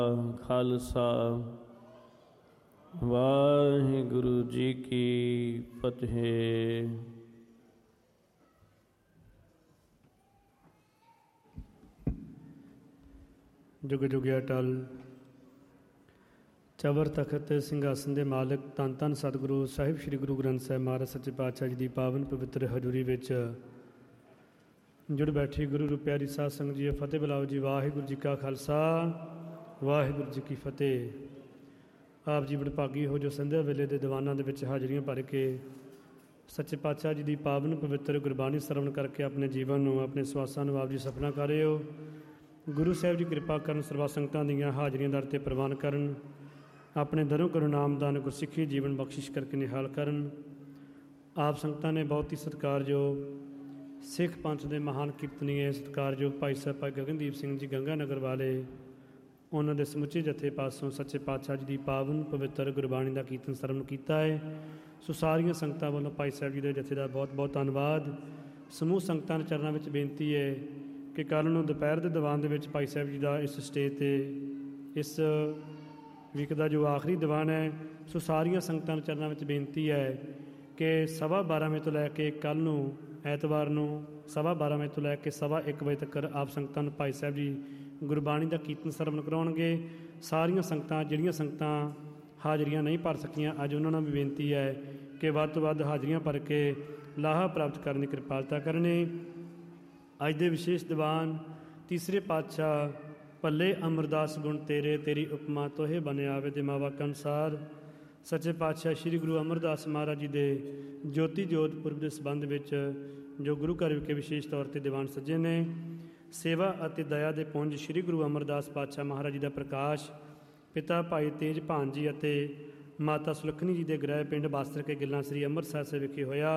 ਖਾਲਸਾ ਵਾਹਿਗੁਰੂ ਜੀ ਕੀ ਫਤਿਹ। ਜੁਗ ਜੁਗ ਅਟਲ ਚਵਰ ਤਖਤ ਸਿੰਘਾਸਨ ਦੇ ਮਾਲਕ ਧੰਨ ਧੰਨ ਸਤਿਗੁਰੂ ਸਾਹਿਬ ਸ੍ਰੀ ਗੁਰੂ ਗ੍ਰੰਥ ਸਾਹਿਬ ਮਹਾਰਾਜ ਸੱਚੇ ਪਾਤਸ਼ਾਹ ਜੀ ਦੀ ਪਾਵਨ ਪਵਿੱਤਰ ਹਜ਼ੂਰੀ ਵਿੱਚ ਜੁੜ ਬੈਠੀ ਗੁਰੂ ਰੂਪ ਪਿਆਰੀ ਸਾਧ ਸੰਗਤ ਜੀ, ਫਤਿਹ ਬੁਲਾਓ ਜੀ। ਵਾਹਿਗੁਰੂ ਜੀ ਕਾ ਖਾਲਸਾ ਵਾਹਿਗੁਰੂ ਜੀ ਕੀ ਫਤਿਹ। ਆਪ ਜੀ ਵਡਭਾਗੀ ਹੋ ਜੋ ਸੰਧਿਆ ਵੇਲੇ ਦੇ ਦੀਵਾਨਾਂ ਦੇ ਵਿੱਚ ਹਾਜ਼ਰੀਆਂ ਭਰ ਕੇ ਸੱਚੇ ਪਾਤਸ਼ਾਹ ਜੀ ਦੀ ਪਾਵਨ ਪਵਿੱਤਰ ਗੁਰਬਾਣੀ ਸਰਵਣ ਕਰਕੇ ਆਪਣੇ ਜੀਵਨ ਨੂੰ, ਆਪਣੇ ਸਵਾਸਾਂ ਨੂੰ ਆਪ ਜੀ ਸਫਲਾ ਕਰ ਰਹੇ ਹੋ। ਗੁਰੂ ਸਾਹਿਬ ਜੀ ਕਿਰਪਾ ਕਰਨ, ਸਰਬੱਤ ਸੰਗਤਾਂ ਦੀਆਂ ਹਾਜ਼ਰੀਆਂ ਦਰ 'ਤੇ ਪ੍ਰਵਾਨ ਕਰਨ, ਆਪਣੇ ਦਰੋਂ ਕਰੋ ਨਾਮਦਾਨ ਗੁਰਸਿੱਖੀ ਜੀਵਨ ਬਖਸ਼ਿਸ਼ ਕਰਕੇ ਨਿਹਾਲ ਕਰਨ। ਆਪ ਸੰਗਤਾਂ ਨੇ ਬਹੁਤ ਹੀ ਸਤਿਕਾਰਯੋਗ ਸਿੱਖ ਪੰਥ ਦੇ ਮਹਾਨ ਕੀਰਤਨੀਏ ਸਤਿਕਾਰਯੋਗ ਭਾਈ ਸਾਹਿਬ ਭਾਈ ਗਗਨਦੀਪ ਸਿੰਘ ਜੀ ਗੰਗਾ ਨਗਰ ਵਾਲੇ, ਉਹਨਾਂ ਦੇ ਸਮੁੱਚੇ ਜਥੇ ਪਾਸੋਂ ਸੱਚੇ ਪਾਤਸ਼ਾਹ ਜੀ ਦੀ ਪਾਵਨ ਪਵਿੱਤਰ ਗੁਰਬਾਣੀ ਦਾ ਕੀਰਤਨ ਸਰਵਣ ਕੀਤਾ ਹੈ। ਸੋ ਸਾਰੀਆਂ ਸੰਗਤਾਂ ਵੱਲੋਂ ਭਾਈ ਸਾਹਿਬ ਜੀ ਦੇ ਜਥੇ ਦਾ ਬਹੁਤ ਬਹੁਤ ਧੰਨਵਾਦ। ਸਮੂਹ ਸੰਗਤਾਂ ਦੇ ਚਰਨਾਂ ਵਿੱਚ ਬੇਨਤੀ ਹੈ ਕਿ ਕੱਲ੍ਹ ਨੂੰ ਦੁਪਹਿਰ ਦੇ ਦੀਵਾਨ ਦੇ ਵਿੱਚ ਭਾਈ ਸਾਹਿਬ ਜੀ ਦਾ ਇਸ ਸਟੇਜ 'ਤੇ ਇਸ ਵੀਕ ਦਾ ਜੋ ਆਖਰੀ ਦੀਵਾਨ ਹੈ, ਸੋ ਸਾਰੀਆਂ ਸੰਗਤਾਂ ਦੇ ਚਰਨਾਂ ਵਿੱਚ ਬੇਨਤੀ ਹੈ ਕਿ 12:15 ਵਜੇ ਤੋਂ ਲੈ ਕੇ ਕੱਲ੍ਹ ਨੂੰ ਐਤਵਾਰ ਨੂੰ 12:15 ਵਜੇ ਤੋਂ ਲੈ ਕੇ 1:15 ਵਜੇ ਤੱਕ ਆਪ ਸੰਗਤਾਂ ਨੂੰ ਭਾਈ ਸਾਹਿਬ ਜੀ ਗੁਰਬਾਣੀ ਦਾ ਕੀਰਤਨ ਸਰਵਣ ਕਰਾਉਣਗੇ। ਸਾਰੀਆਂ ਸੰਗਤਾਂ, ਜਿਹੜੀਆਂ ਸੰਗਤਾਂ ਹਾਜ਼ਰੀਆਂ ਨਹੀਂ ਭਰ ਸਕੀਆਂ, ਅੱਜ ਉਹਨਾਂ ਨੂੰ ਵੀ ਬੇਨਤੀ ਹੈ ਕਿ ਵੱਧ ਤੋਂ ਵੱਧ ਹਾਜ਼ਰੀਆਂ ਭਰ ਕੇ ਲਾਹਾ ਪ੍ਰਾਪਤ ਕਰਨ ਦੀ ਕਿਰਪਾਲਤਾ ਕਰਨੀ। ਅੱਜ ਦੇ ਵਿਸ਼ੇਸ਼ ਦੀਵਾਨ ਤੀਸਰੇ ਪਾਤਸ਼ਾਹ ਭੱਲੇ ਅਮਰਦਾਸ ਗੁਣ ਤੇਰੇ, ਤੇਰੀ ਉਪਮਾ ਤੋਹੇ ਬਨ ਆਵੇ ਦੇ ਮਾਵਾਕ ਅਨੁਸਾਰ ਸੱਚੇ ਪਾਤਸ਼ਾਹ ਸ੍ਰੀ ਗੁਰੂ ਅਮਰਦਾਸ ਮਹਾਰਾਜ ਜੀ ਦੇ ਜੋਤੀ ਜੋਤ ਪੁਰਬ ਦੇ ਸੰਬੰਧ ਵਿੱਚ ਜੋ ਗੁਰੂ ਘਰ ਵਿਖੇ ਵਿਸ਼ੇਸ਼ ਤੌਰ 'ਤੇ ਦੀਵਾਨ ਸੱਜੇ ਨੇ। ਸੇਵਾ ਅਤੇ ਦਇਆ ਦੇ ਪੁੰਜ ਸ੍ਰੀ ਗੁਰੂ ਅਮਰਦਾਸ ਪਾਤਸ਼ਾਹ ਮਹਾਰਾਜ ਜੀ ਦਾ ਪ੍ਰਕਾਸ਼ ਪਿਤਾ ਭਾਈ ਤੇਜਭਾਨ ਜੀ ਅਤੇ ਮਾਤਾ ਸੁਲੱਖਣੀ ਜੀ ਦੇ ਗ੍ਰਹਿ ਪਿੰਡ ਬਾਸਤਰ ਕੇ ਗਿੱਲਾਂ ਸ੍ਰੀ ਅੰਮ੍ਰਿਤਸਰ ਸਾਹਿਬ ਵਿਖੇ ਹੋਇਆ।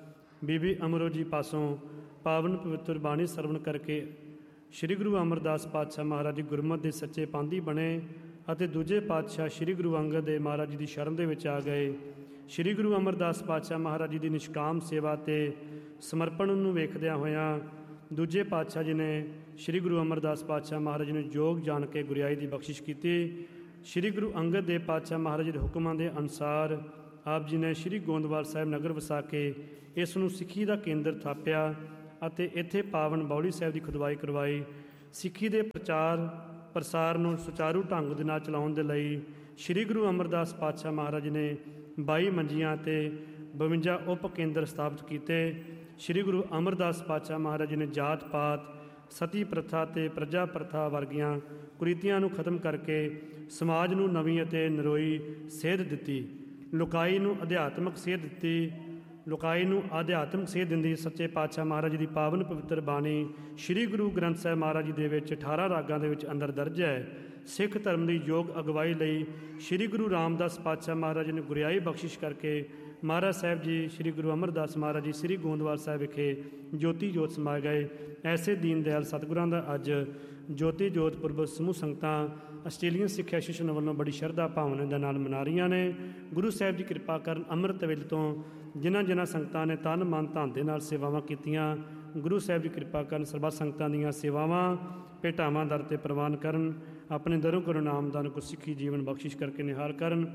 ਬੀਬੀ ਅਮਰੋ ਜੀ ਪਾਸੋਂ ਪਾਵਨ ਪਵਿੱਤਰ ਬਾਣੀ ਸਰਵਣ ਕਰਕੇ ਸ੍ਰੀ ਗੁਰੂ ਅਮਰਦਾਸ ਪਾਤਸ਼ਾਹ ਮਹਾਰਾਜ ਜੀ ਗੁਰਮਤਿ ਦੇ ਸੱਚੇ ਪਾਂਧੀ ਬਣੇ ਅਤੇ ਦੂਜੇ ਪਾਤਸ਼ਾਹ ਸ੍ਰੀ ਗੁਰੂ ਅੰਗਦ ਦੇਵ ਮਹਾਰਾਜ ਜੀ ਦੀ ਸ਼ਰਨ ਦੇ ਵਿੱਚ ਆ ਗਏ। ਸ੍ਰੀ ਗੁਰੂ ਅਮਰਦਾਸ ਪਾਤਸ਼ਾਹ ਮਹਾਰਾਜ ਜੀ ਦੀ ਨਿਸ਼ਕਾਮ ਸੇਵਾ ਅਤੇ ਸਮਰਪਣ ਨੂੰ ਵੇਖਦਿਆਂ ਹੋਇਆਂ ਦੂਜੇ ਪਾਤਸ਼ਾਹ ਜੀ ਨੇ ਸ੍ਰੀ ਗੁਰੂ ਅਮਰਦਾਸ ਪਾਤਸ਼ਾਹ ਮਹਾਰਾਜ ਜੀ ਨੂੰ ਯੋਗ ਜਾਣ ਕੇ ਗੁਰਿਆਈ ਦੀ ਬਖਸ਼ਿਸ਼ ਕੀਤੀ। ਸ੍ਰੀ ਗੁਰੂ ਅੰਗਦ ਦੇਵ ਪਾਤਸ਼ਾਹ ਮਹਾਰਾਜ ਦੇ ਹੁਕਮਾਂ ਦੇ ਅਨੁਸਾਰ ਆਪ ਜੀ ਨੇ ਸ੍ਰੀ ਗੋਂਦਵਾਲ ਸਾਹਿਬ ਨਗਰ ਵਸਾ ਕੇ ਇਸ ਨੂੰ ਸਿੱਖੀ ਦਾ ਕੇਂਦਰ ਥਾਪਿਆ ਅਤੇ ਇੱਥੇ ਪਾਵਨ ਬਾਉਲੀ ਸਾਹਿਬ ਦੀ ਖੁਦਵਾਈ ਕਰਵਾਈ। ਸਿੱਖੀ ਦੇ ਪ੍ਰਚਾਰ ਪ੍ਰਸਾਰ ਨੂੰ ਸੁਚਾਰੂ ਢੰਗ ਦੇ ਨਾਲ ਚਲਾਉਣ ਦੇ ਲਈ ਸ੍ਰੀ ਗੁਰੂ ਅਮਰਦਾਸ ਪਾਤਸ਼ਾਹ ਮਹਾਰਾਜ ਨੇ 22 ਮੰਜੀਆਂ ਅਤੇ 52 ਉਪ ਕੇਂਦਰ ਸਥਾਪਿਤ ਕੀਤੇ। ਸ੍ਰੀ ਗੁਰੂ ਅਮਰਦਾਸ ਪਾਤਸ਼ਾਹ ਮਹਾਰਾਜ ਨੇ ਜਾਤ ਪਾਤ, ਸਤੀ ਪ੍ਰਥਾ ਅਤੇ ਪ੍ਰਜਾ ਪ੍ਰਥਾ ਵਰਗੀਆਂ ਕੁਰੀਤੀਆਂ ਨੂੰ ਖਤਮ ਕਰਕੇ ਸਮਾਜ ਨੂੰ ਨਵੀਂ ਅਤੇ ਨਰੋਈ ਸੇਧ ਦਿੱਤੀ। ਲੁਕਾਈ ਨੂੰ ਅਧਿਆਤਮਕ ਸੇਧ ਦਿੱਤੀ। ਲੁਕਾਈ ਨੂੰ ਅਧਿਆਤਮਕ ਸੇਧ ਦਿੰਦੀ ਸੱਚੇ ਪਾਤਸ਼ਾਹ ਮਹਾਰਾਜ ਜੀ ਦੀ ਪਾਵਨ ਪਵਿੱਤਰ ਬਾਣੀ ਸ੍ਰੀ ਗੁਰੂ ਗ੍ਰੰਥ ਸਾਹਿਬ ਮਹਾਰਾਜ ਜੀ ਦੇ ਵਿੱਚ 18 ਰਾਗਾਂ ਦੇ ਵਿੱਚ ਅੰਦਰ ਦਰਜ ਹੈ। ਸਿੱਖ ਧਰਮ ਦੀ ਯੋਗ ਅਗਵਾਈ ਲਈ ਸ੍ਰੀ ਗੁਰੂ ਰਾਮਦਾਸ ਪਾਤਸ਼ਾਹ ਮਹਾਰਾਜ ਨੇ ਗੁਰਿਆਈ ਬਖਸ਼ਿਸ਼ ਕਰਕੇ ਮਹਾਰਾਜ ਸਾਹਿਬ ਜੀ ਸ੍ਰੀ ਗੁਰੂ ਅਮਰਦਾਸ ਮਹਾਰਾਜ ਜੀ ਸ੍ਰੀ ਗੋਂਦਵਾਲ ਸਾਹਿਬ ਵਿਖੇ ਜੋਤੀ ਜੋਤ ਸਮਾ ਗਏ। ਐਸੇ ਦੀਨ ਦਿਆਲ ਸਤਿਗੁਰਾਂ ਦਾ ਅੱਜ ਜੋਤੀ ਜੋਤ ਪੁਰਬ ਸਮੂਹ ਸੰਗਤਾਂ ਆਸਟ੍ਰੇਲੀਅਨ ਸਿੱਖ ਐਸੋਸੀਏਸ਼ਨ ਵੱਲੋਂ ਬੜੀ ਸ਼ਰਧਾ ਭਾਵਨਾ ਦੇ ਨਾਲ ਮਨਾ ਰਹੀਆਂ ਨੇ। ਗੁਰੂ ਸਾਹਿਬ ਜੀ ਕਿਰਪਾ ਕਰਨ ਅੰਮ੍ਰਿਤ ਵੇਲੇ ਤੋਂ ਜਿਨ੍ਹਾਂ ਸੰਗਤਾਂ ਨੇ ਤਨ ਮਨ ਧਨ ਦੇ ਨਾਲ ਸੇਵਾਵਾਂ ਕੀਤੀਆਂ, ਗੁਰੂ ਸਾਹਿਬ ਜੀ ਕਿਰਪਾ ਕਰਨ ਸਰਬੱਤ ਸੰਗਤਾਂ ਦੀਆਂ ਸੇਵਾਵਾਂ ਭੇਟਾਵਾਂ ਦਰ 'ਤੇ ਪ੍ਰਵਾਨ ਕਰਨ, ਆਪਣੇ ਦਰੋਂ ਕਰੋ ਨਾਮਦਾਨ ਗੁਰਸਿੱਖੀ ਜੀਵਨ ਬਖਸ਼ਿਸ਼ ਕਰਕੇ ਨਿਹਾਲ ਕਰਨ।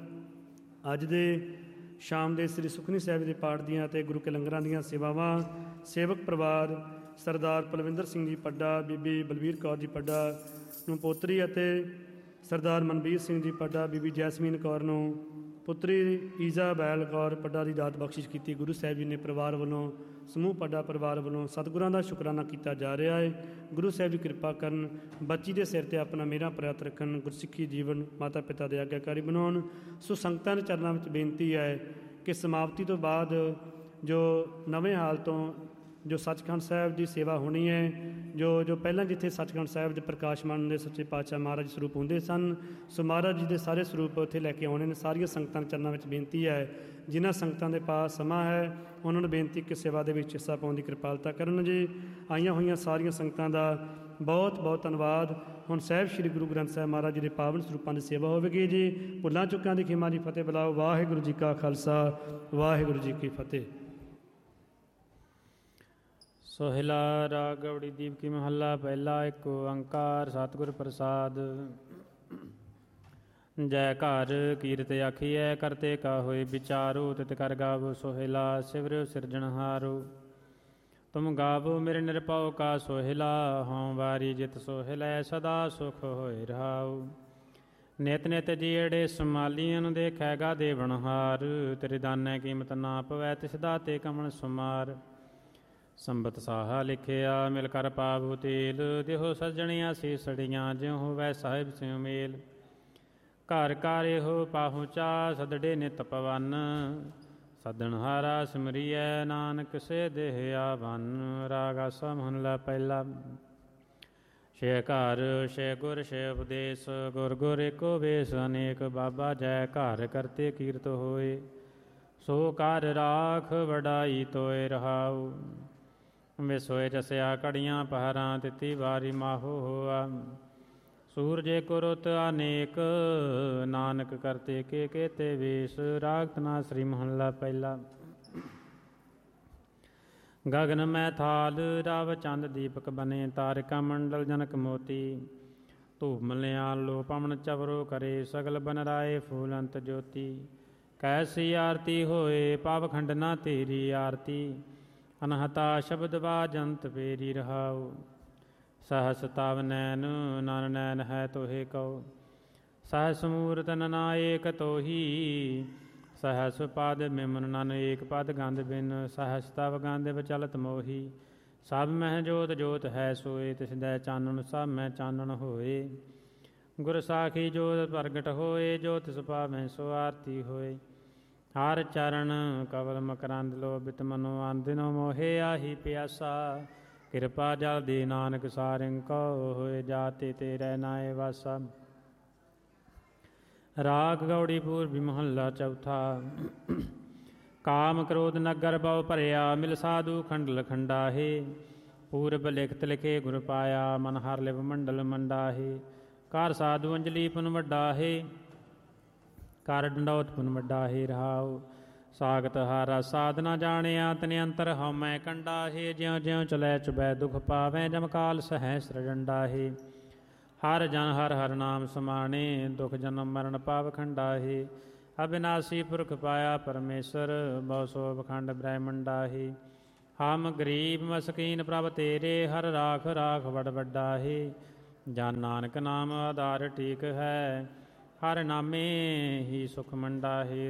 ਅੱਜ ਦੇ ਸ਼ਾਮ ਦੇ ਸ੍ਰੀ ਸੁਖਮਨੀ ਸਾਹਿਬ ਦੇ ਪਾਠ ਦੀਆਂ ਅਤੇ ਗੁਰੂ ਕੇ ਲੰਗਰਾਂ ਦੀਆਂ ਸੇਵਾਵਾਂ ਸੇਵਕ ਪਰਿਵਾਰ ਸਰਦਾਰ ਪਲਵਿੰਦਰ ਸਿੰਘ ਜੀ ਪੱਡਾ, ਬੀਬੀ ਬਲਵੀਰ ਕੌਰ ਜੀ ਪੱਡਾ ਨੂੰ ਪੋਤਰੀ ਅਤੇ ਸਰਦਾਰ ਮਨਬੀਰ ਸਿੰਘ ਜੀ ਪੱਡਾ, ਬੀਬੀ ਜੈਸਮੀਨ ਕੌਰ ਨੂੰ ਪੁੱਤਰੀ ਈਜ਼ਾਬੈਲ ਕੌਰ ਪੱਡਾ ਦੀ ਦਾਤ ਬਖਸ਼ਿਸ਼ ਕੀਤੀ। ਗੁਰੂ ਸਾਹਿਬ ਜੀ ਨੇ ਪਰਿਵਾਰ ਵੱਲੋਂ, ਸਮੂਹ ਪੱਡਾ ਪਰਿਵਾਰ ਵੱਲੋਂ ਸਤਿਗੁਰਾਂ ਦਾ ਸ਼ੁਕਰਾਨਾ ਕੀਤਾ ਜਾ ਰਿਹਾ ਹੈ। ਗੁਰੂ ਸਾਹਿਬ ਜੀ ਕਿਰਪਾ ਕਰਨ, ਬੱਚੀ ਦੇ ਸਿਰ 'ਤੇ ਆਪਣਾ ਮੇਰਾ ਪ੍ਰਾਤ ਰੱਖਣ, ਗੁਰਸਿੱਖੀ ਜੀਵਨ ਮਾਤਾ ਪਿਤਾ ਦੇ ਆਗਿਆਕਾਰੀ ਬਣਾਉਣ। ਸੋ ਸੰਗਤਾਂ ਦੇ ਚਰਨਾਂ ਵਿੱਚ ਬੇਨਤੀ ਹੈ ਕਿ ਸਮਾਪਤੀ ਤੋਂ ਬਾਅਦ ਜੋ ਨਵੇਂ ਹਾਲ ਤੋਂ ਜੋ ਸੱਚਖੰਡ ਸਾਹਿਬ ਦੀ ਸੇਵਾ ਹੋਣੀ ਹੈ, ਜੋ ਪਹਿਲਾਂ ਜਿੱਥੇ ਸੱਚਖੰਡ ਸਾਹਿਬ ਦੇ ਪ੍ਰਕਾਸ਼ਮਾਨ ਦੇ ਸੱਚੇ ਪਾਤਸ਼ਾਹ ਮਹਾਰਾਜ ਸਰੂਪ ਹੁੰਦੇ ਸਨ, ਸੋ ਮਹਾਰਾਜ ਜੀ ਦੇ ਸਾਰੇ ਸਰੂਪ ਉੱਥੇ ਲੈ ਕੇ ਆਉਣੇ ਨੇ। ਸਾਰੀਆਂ ਸੰਗਤਾਂ ਦੇ ਚਰਨਾਂ ਵਿੱਚ ਬੇਨਤੀ ਹੈ, ਜਿਨ੍ਹਾਂ ਸੰਗਤਾਂ ਦੇ ਪਾਸ ਸਮਾਂ ਹੈ ਉਹਨਾਂ ਨੂੰ ਬੇਨਤੀ ਕਿ ਸੇਵਾ ਦੇ ਵਿੱਚ ਹਿੱਸਾ ਪਾਉਣ ਦੀ ਕਿਰਪਾਲਤਾ ਕਰਨ ਜੀ। ਆਈਆਂ ਹੋਈਆਂ ਸਾਰੀਆਂ ਸੰਗਤਾਂ ਦਾ ਬਹੁਤ ਬਹੁਤ ਧੰਨਵਾਦ। ਹੁਣ ਸਾਹਿਬ ਸ੍ਰੀ ਗੁਰੂ ਗ੍ਰੰਥ ਸਾਹਿਬ ਮਹਾਰਾਜ ਜੀ ਦੇ ਪਾਵਨ ਸਰੂਪਾਂ ਦੀ ਸੇਵਾ ਹੋਵੇਗੀ ਜੀ। ਭੁੱਲਾਂ ਚੁੱਕਾਂ ਦੀ ਖਿਮਾ ਦੀ ਫਤਿਹ ਬੁਲਾਓ। ਵਾਹਿਗੁਰੂ ਜੀ ਕਾ ਖਾਲਸਾ ਵਾਹਿਗੁਰੂ ਜੀ ਕੀ ਫਤਿਹ। ਸੋਹਿਲਾ ਰਾਗ ਗੌੜੀ ਦੀਪ ਕੀ ਮਹੱਲਾ ਪਹਿਲਾ। ਇੱਕ ਓੰਕਾਰ ਸਤਿਗੁਰ ਪ੍ਰਸਾਦ। ਜੈ ਘਰ ਕੀਰਤ ਆਖੀਐ ਕਰਤੇ ਕਾ ਹੋਏ ਵਿਚਾਰੋ ਤਿਤ ਕਰ ਗਾਵੋ ਸੋਹਿਲਾ ਸਿਵਰਿਓ ਸਿਰਜਣਹਾਰੋ। ਤੁਮ ਗਾਵੋ ਮੇਰੇ ਨਿਰਭਉ ਕਾ ਸੋਹਿਲਾ ਹਉ ਵਾਰੀ ਜਿਤ ਸੋਹਿਲੈ ਸਦਾ ਸੁਖ ਹੋਏ ਰਹਾਉ। ਨਿਤ ਨਿਤ ਜੀੜੇ ਸਮਾਲੀਆਂ ਦੇਖੈਗਾ ਦੇਵਨਹਾਰ ਤੇਰੇ ਦਾਨੈ ਕੀਮਤ ਨਾ ਪਵੈ ਤਿਸ ਦਾਤੇ ਕਮਲ ਸੁਮਾਰ। ਸੰਬਤ ਸਾਹਾ ਲਿਖਿਆ ਮਿਲ ਕਰ ਪਾਵੋ ਤੇਲ ਦੇਹੋ ਸੱਜਣੀਆਂ ਸੀਸੜੀਆਂ ਜਿਉ ਹੋਵੈ ਸਾਹਿਬ ਸਿਉ ਮੇਲ। ਘਰ ਘਰ ਇਹੋ ਪਾਹੁੰਚਾ ਸਦੜੇ ਨਿਤ ਪਵਨ ਸੱਦਣਹਾਰਾ ਸਿਮਰੀਐ ਨਾਨਕ ਸੇ ਦੇਹ ਆਵਨ। ਰਾਗ ਆਸਾ ਮਹਲਾ ਪਹਿਲਾ। ਛੇ ਘਰ ਛੇ ਗੁਰ ਛੇ ਉਪਦੇਸ਼ ਗੁਰ ਗੁਰ ਏਕੋ ਵੇਸ ਅਨੇਕ ਬਾਬਾ ਜੈ ਘਰ ਕਰਤੇ ਕੀਰਤ ਹੋਏ ਸੋ ਘਰ ਰਾਖ ਵਡਾਈ ਤੋਏ ਰਹਾਉ। ਵਿਸੋਏ ਜਸਿਆ ਘੜੀਆਂ ਪਹਰਾਂ ਤਿੱਤੀ ਵਾਰੀ ਮਾਹੋ ਹੋਆ ਸੂਰਜੇ ਕੋ ਰੁੱਤ ਅਨੇਕ ਨਾਨਕ ਕਰਤੇ ਕੇ ਕੇਤੇ ਵੇਸ। ਰਾਗ ਧਨਾ ਸ੍ਰੀ ਮਹੱਲਾ ਪਹਿਲਾ। ਗਗਨ ਮੈਂ ਥਾਲ ਰਵ ਚੰਦ ਦੀਪਕ ਬਨੇ ਤਾਰਿਕਾ ਮੰਡਲ ਜਨਕ ਮੋਤੀ। ਧੂਪ ਮਲਿਆਲ ਲੋ ਪਵਨ ਚਵਰੋ ਕਰੇ ਸਗਲ ਬਨ ਰਾਏ ਫੂਲੰਤ ਜੋਤੀ। ਕੈਸੀ ਆਰਤੀ ਹੋਏ ਪਾਵਖੰਡ ਨਾ ਤੇਰੀ ਆਰਤੀ ਅਨਹਤਾ ਸ਼ਬਦ ਬਾਜੰਤ ਪੇਰੀ ਰਹਾਉ। ਸਹਸ ਤਵ ਨੈਨ ਨਨ ਨੈਨ ਹੈ ਤੋਹੇ ਕਉ ਸਹਸ ਮੂਰਤ ਨਨਾ ਏਕ ਤੋਹੀ। ਸਹਸ ਪਦ ਮਿਮਨ ਨਨ ਏਕ ਪਦ ਗੰਧ ਬਿਨ ਸਹਸ ਤਵ ਗੰਧ ਵਿਚਲਤ ਮੋਹੀ। ਸਭ ਮਹਿ ਜੋਤ ਜੋਤ ਹੈ ਸੋਏ ਤਿਸ ਦੈ ਚਾਨਣ ਸਭ ਮੈਂ ਚਾਨਣ ਹੋਏ। ਗੁਰ ਸਾਖੀ ਜੋਤ ਪ੍ਰਗਟ ਹੋਏ ਜੋ ਤਿਸ ਪਾਵੈ ਸੋ ਆਰਤੀ ਹੋਏ। ਹਰ ਚਰਨ ਕਵਲ ਮਕਰੰਦ ਲੋਭਿਤ ਮਨੋ ਆਂਦਿਨੋ ਮੋਹੇ ਆਹੀ ਪਿਆਸਾ। ਕਿਰਪਾ ਜਲ ਦੀ ਨਾਨਕ ਸਾਰਿੰ ਕਉ ਹੋਏ ਜਾਤੇ ਤੇਰੇ ਨਾਏ ਵਾਸਾ। ਰਾਗ ਗੌੜੀ ਪੂਰਬੀ ਮਹੱਲਾ ਚੌਥਾ। ਕਾਮ ਕ੍ਰੋਧ ਨਗਰ ਬਉ ਭਰਿਆ ਮਿਲ ਸਾਧੂ ਖੰਡਲ ਖੰਡਾਹੇ। ਪੂਰਬ ਲਿਖਤ ਲਿਖੇ ਗੁਰ ਪਾਇਆ ਮਨ ਹਰ ਲਿਵ ਮੰਡਲ ਮੰਡਾਹੇ। ਕਰ ਸਾਧੂ ਅੰਜਲੀ ਪੁਨ ਵੱਡਾਹੇ ਕਰ ਡੰਡੌਤ ਪੁਨ ਵੱਡਾਹੇ ਰਹਾਉ। ਸਾਗਤ ਹਾਰਾ ਸਾਧਨਾ ਜਾਣਿਆ ਤਨ ਅੰਤਰ ਹਉਮੈ ਕੰਡਾਹੇ। ਜਿਉ ਜਿਉ ਚਲੈ ਚੁਬੈ ਦੁਖ ਪਾਵੈ ਜਮਕਾਲ ਸਹੈ ਸਰਜੰਡਾਹੇ। ਹਰ ਜਨ ਹਰ ਹਰ ਨਾਮ ਸਮਾਣੇ ਦੁਖ ਜਨਮ ਮਰਨ ਪਾਵ ਖੰਡਾਹੇ। ਅਬਿਨਾਸੀ ਪੁਰਖ ਪਾਇਆ ਪਰਮੇਸ਼ਰ ਬਹੁ ਸੋਭ ਖੰਡ ਬ੍ਰਹਮੰਡਾਹੇ। ਹਮ ਗਰੀਬ ਮਸਕੀਨ ਪ੍ਰਭ ਤੇਰੇ ਹਰ ਰਾਖ ਰਾਖ ਵਡ ਵੱਡਾਹੇ। ਜਨ ਨਾਨਕ ਨਾਮ ਆਧਾਰ ਠੀਕ ਹੈ ਹਰ ਨਾਮੇ ਹੀ ਸੁਖ ਮੰਡਾਹੇ।